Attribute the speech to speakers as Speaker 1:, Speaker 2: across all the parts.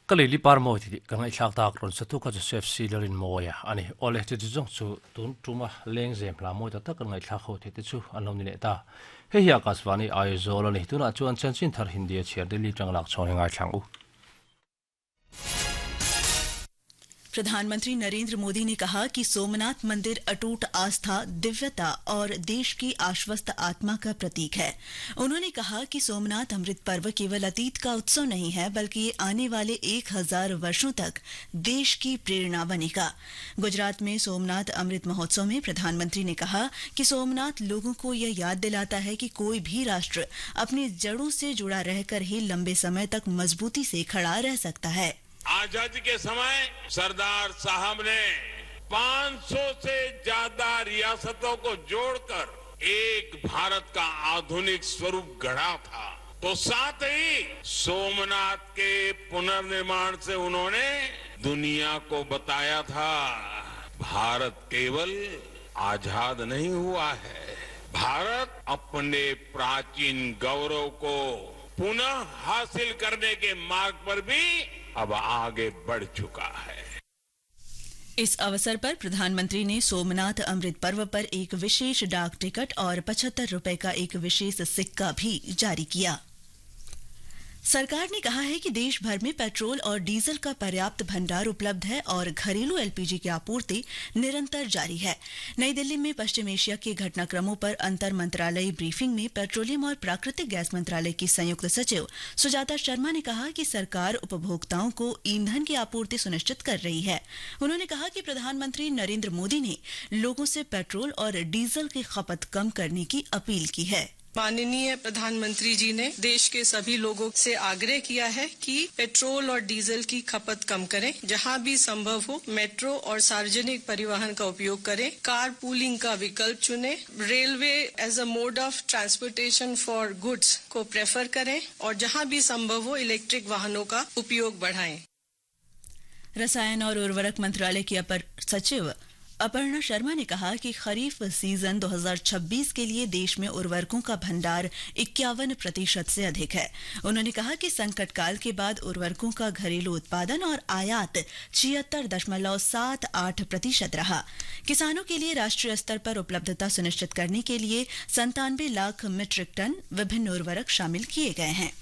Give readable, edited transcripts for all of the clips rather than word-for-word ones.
Speaker 1: Kalili parmo ti kan ngai thak tak ron satu ka Joseph Silerin moya ani ole ti jong chu tun tuma leng zem la mo ta kan ngai thak ho ti chu anom ni ta he ya kaswani aizo lo ni tuna chuan chanchin thar hindi chiar dili changlak chhong ngai thang u
Speaker 2: प्रधानमंत्री नरेंद्र मोदी ने कहा कि सोमनाथ मंदिर अटूट आस्था, दिव्यता और देश की आश्वस्त आत्मा का प्रतीक है। उन्होंने कहा कि सोमनाथ अमृत पर्व केवल अतीत का उत्सव नहीं है, बल्कि ये आने वाले 1000 वर्षों तक देश की प्रेरणा बनेगा। गुजरात में सोमनाथ अमृत महोत्सव में प्रधानमंत्री ने कहा कि सोमनाथ लोगों को यह याद दिलाता है कि कोई भी राष्ट्र अपनी जड़ों से जुड़ा रहकर ही लंबे समय तक मजबूती से खड़ा रह सकता है।
Speaker 3: आजादी के समय सरदार साहब ने 500 से ज्यादा रियासतों को जोड़कर एक भारत का आधुनिक स्वरूप गढ़ा था। तो साथ ही सोमनाथ के पुनर्निर्माण से उन्होंने दुनिया को बताया था, भारत केवल आजाद नहीं हुआ है, भारत अपने प्राचीन गौरव को पुनः हासिल करने के मार्ग पर भी अब आगे बढ़ चुका है।
Speaker 2: इस अवसर पर प्रधानमंत्री ने सोमनाथ अमृत पर्व पर एक विशेष डाक टिकट और 75 रुपए का एक विशेष सिक्का भी जारी किया। सरकार ने कहा है कि देश भर में पेट्रोल और डीजल का पर्याप्त भंडार उपलब्ध है और घरेलू एलपीजी की आपूर्ति निरंतर जारी है। नई दिल्ली में पश्चिम एशिया के घटनाक्रमों पर अंतर मंत्रालयी ब्रीफिंग में पेट्रोलियम और प्राकृतिक गैस मंत्रालय की संयुक्त सचिव सुजाता शर्मा ने कहा कि सरकार उपभोक्ताओं को ईंधन की आपूर्ति सुनिश्चित कर रही है। उन्होंने कहा कि प्रधानमंत्री नरेंद्र मोदी ने लोगों से पेट्रोल और डीजल की खपत कम करने की अपील की है।
Speaker 4: माननीय प्रधानमंत्री जी ने देश के सभी लोगों से आग्रह किया है कि पेट्रोल और डीजल की खपत कम करें, जहां भी संभव हो मेट्रो और सार्वजनिक परिवहन का उपयोग करें, कार पूलिंग का विकल्प चुनें, railway as a mode of transportation for goods को प्रेफर करें और जहां भी संभव हो इलेक्ट्रिक वाहनों का उपयोग बढ़ाएं।
Speaker 2: रसायन और उर्वरक मंत्रालय की अपर सचिव अपर्णा शर्मा ने कहा कि खरीफ सीजन 2026 के लिए देश में उर्वरकों का भंडार 51% से अधिक है। उन्होंने कहा कि संकट काल के बाद उर्वरकों का घरेलू उत्पादन और आयात 76.78% रहा। किसानों के लिए राष्ट्रीय स्तर पर उपलब्धता सुनिश्चित करने के लिए 97 लाख मीट्रिक टन विभिन्न उर्वरक शामिल किए गए हैं।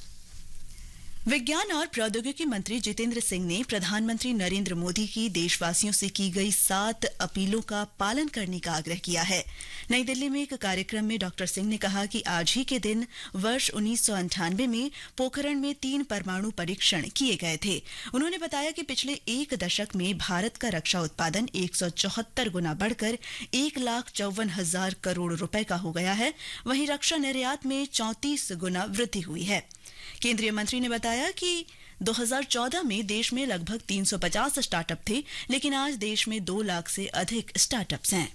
Speaker 2: विज्ञान और प्रौद्योगिकी मंत्री जितेंद्र सिंह ने प्रधानमंत्री नरेंद्र मोदी की देशवासियों से की गई 7 अपीलों का पालन करने का आग्रह किया है। नई दिल्ली में एक कार्यक्रम में डॉक्टर सिंह ने कहा कि आज ही के दिन वर्ष 1998 में पोखरण में 3 परमाणु परीक्षण किए गए थे। उन्होंने बताया कि पिछले एक दशक में भारत का रक्षा उत्पादन 174 गुना बढ़कर 1,54,000 करोड़ रुपए का हो गया है। वहीं रक्षा निर्यात में 34 गुना वृद्धि हुई है। केंद्रीय मंत्री ने बताया कि 2014 में देश में लगभग 350 स्टार्टअप थे, लेकिन आज देश में 2 लाख से अधिक स्टार्टअप्स हैं।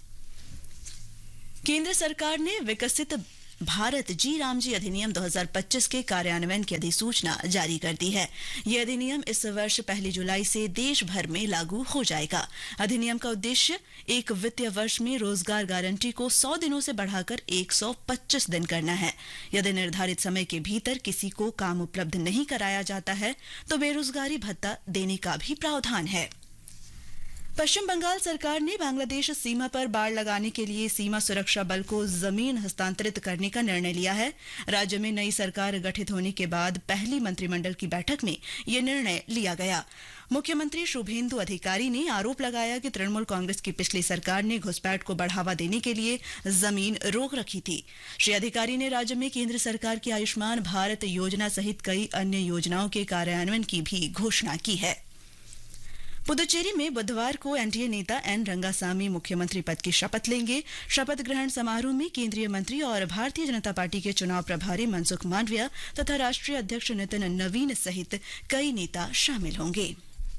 Speaker 2: केंद्र सरकार ने विकसित भारत जी रामजी अधिनियम 2025 के कार्यान्वयन की अधिसूचना जारी कर दी है। यह अधिनियम इस वर्ष 1 जुलाई से देश भर में लागू हो जाएगा। अधिनियम का उद्देश्य एक वित्तीय वर्ष में रोजगार गारंटी को 100 दिनों से बढ़ाकर 125 दिन करना है। यदि निर्धारित समय के भीतर किसी को काम उपलब्ध नहीं कराया जाता है तो बेरोजगारी भत्ता देने का भी प्रावधान है। पश्चिम बंगाल सरकार ने बांग्लादेश सीमा पर बाड़ लगाने के लिए सीमा सुरक्षा बल को जमीन हस्तांतरित करने का निर्णय लिया है। राज्य में नई सरकार गठित होने के बाद पहली मंत्रिमंडल की बैठक में यह निर्णय लिया गया। मुख्यमंत्री शुभेंदु अधिकारी ने आरोप लगाया कि तृणमूल कांग्रेस की पिछली सरकार ने घुसपैठ को बढ़ावा देने के लिए जमीन रोक रखी थी। श्री अधिकारी ने राज्य में केंद्र सरकार की आयुष्मान भारत योजना सहित कई अन्य योजनाओं के कार्यान्वयन की भी घोषणा की है। पुदुचेरी में बुधवार को एनडीए नेता एन रंगासामी मुख्यमंत्री पद की शपथ लेंगे। शपथ ग्रहण समारोह में केंद्रीय मंत्री और भारतीय जनता पार्टी के चुनाव प्रभारी मनसुख मांडविया तथा राष्ट्रीय अध्यक्ष नितिन नवीन सहित कई नेता शामिल होंगे।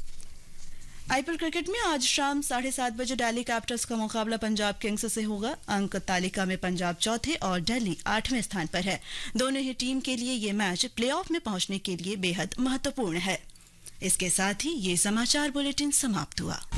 Speaker 2: आईपीएल क्रिकेट में आज शाम 7:30 बजे दिल्ली कैपिटल्स का मुकाबला पंजाब किंग्स से होगा। अंक तालिका में पंजाब चौथे और दिल्ली 8वें स्थान पर है। दोनों ही टीम के लिए ये मैच प्लेऑफ में पहुंचने के लिए बेहद महत्वपूर्ण है। इसके साथ ही ये समाचार बुलेटिन समाप्त हुआ।